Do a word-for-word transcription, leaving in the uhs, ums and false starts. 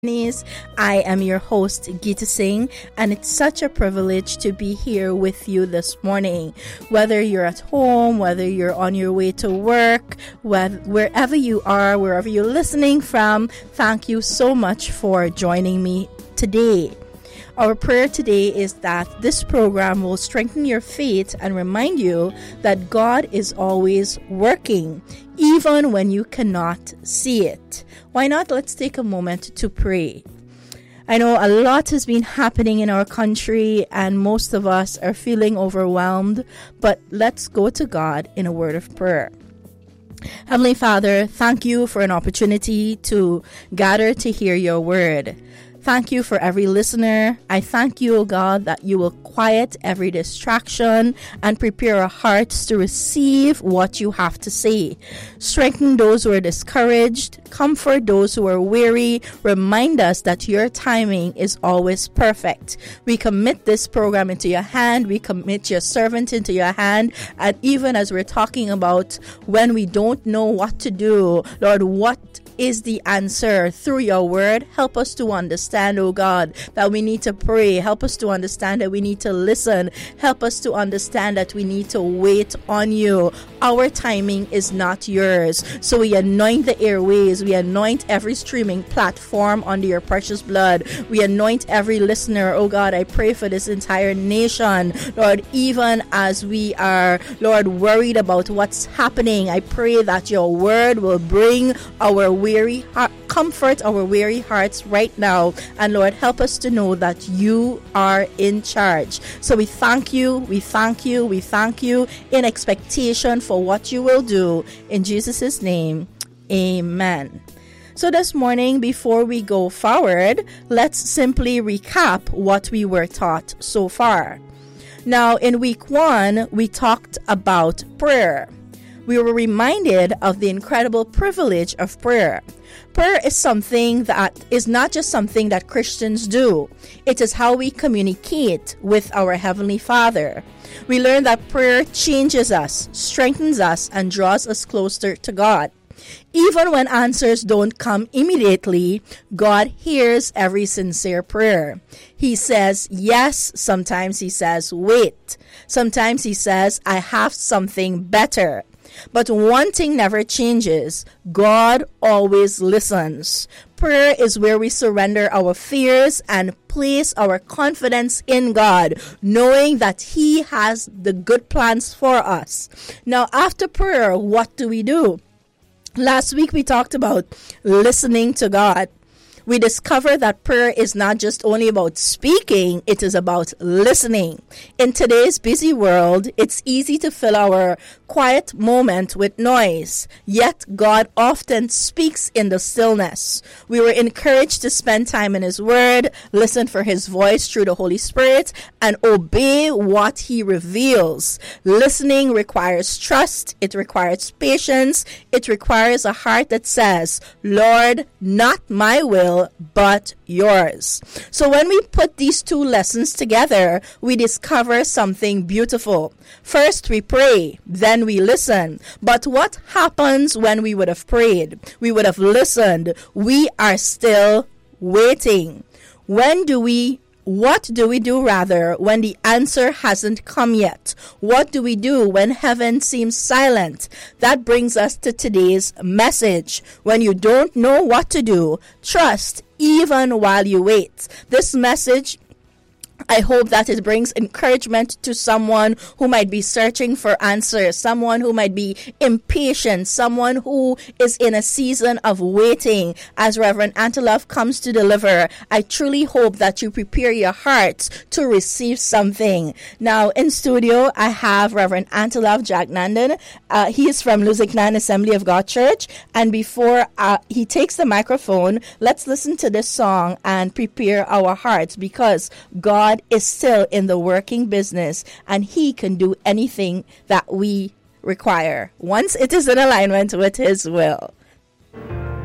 Journeys. I am your host, Geeta Singh, and it's such a privilege to be here with you this morning. Whether you're at home, whether you're on your way to work, whether, wherever you are, wherever you're listening from, thank you so much for joining me today. Our prayer today is that this program will strengthen your faith and remind you that God is always working, even when you cannot see it. Why not? Let's take a moment to pray. I know a lot has been happening in our country and most of us are feeling overwhelmed, but let's go to God in a word of prayer. Heavenly Father, thank you for an opportunity to gather to hear your word. Thank you for every listener. I thank you, O God, that you will quiet every distraction and prepare our hearts to receive what you have to say. Strengthen those who are discouraged. Comfort those who are weary. Remind us that your timing is always perfect. We commit this program into your hand. We commit your servant into your hand. And even as we're talking about when we don't know what to do, Lord, what is the answer through your word? Help us to understand, oh God, that we need to pray. Help us to understand that we need to listen. Help us to understand that we need to wait on you. Our timing is not yours. So we anoint the airways. We anoint every streaming platform under your precious blood. We anoint every listener. Oh God, I pray for this entire nation. Lord, even as we are, Lord, worried about what's happening, I pray that your word will bring our weary heart, comfort our weary hearts right now. And Lord, help us to know that you are in charge. So we thank you, we thank you, we thank you in expectation for what you will do. In Jesus' name, amen. So this morning, before we go forward, let's simply recap what we were taught so far. Now, in week one, we talked about prayer. We were reminded of the incredible privilege of prayer. Prayer is something that is not just something that Christians do. It is how we communicate with our Heavenly Father. We learned that prayer changes us, strengthens us, and draws us closer to God. Even when answers don't come immediately, God hears every sincere prayer. He says yes, sometimes he says wait. Sometimes he says, I have something better. But one thing never changes. God always listens. Prayer is where we surrender our fears and place our confidence in God, knowing that He has the good plans for us. Now, after prayer, what do we do? Last week we talked about listening to God. We discover that prayer is not just only about speaking, it is about listening. In today's busy world, it's easy to fill our quiet moment with noise. Yet God often speaks in the stillness. We were encouraged to spend time in His Word, listen for His voice through the Holy Spirit, and obey what He reveals. Listening requires trust. It requires patience. It requires a heart that says, Lord, not my will, but yours. So when we put these two lessons together, we discover something beautiful. First, we pray, then we listen. But what happens when we would have prayed? We would have listened. We are still waiting. When do we What do we do rather when the answer hasn't come yet? What do we do when heaven seems silent? That brings us to today's message. When you don't know what to do, trust even while you wait. This message, I hope that it brings encouragement to someone who might be searching for answers, someone who might be impatient, someone who is in a season of waiting. As Reverend Antelope comes to deliver, I truly hope that you prepare your hearts to receive something. Now, in studio, I have Reverend Antelope Jagnandan. Uh, he is from Luzignan Assembly of God Church. And before uh, he takes the microphone, let's listen to this song and prepare our hearts, because God is still in the working business and He can do anything that we require once it is in alignment with His will.